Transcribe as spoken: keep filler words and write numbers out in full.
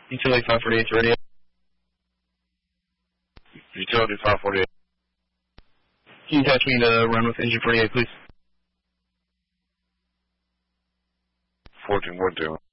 Utility five forty-eight to radio. Utility five forty-eight. Can you touch me to run with engine forty-eight, please? fourteen one two.